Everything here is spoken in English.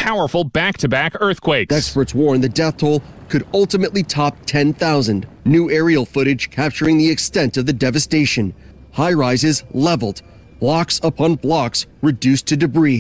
powerful back-to-back earthquakes. Experts warn the death toll could ultimately top 10,000. New aerial footage capturing the extent of the devastation. High-rises leveled, blocks upon blocks reduced to debris.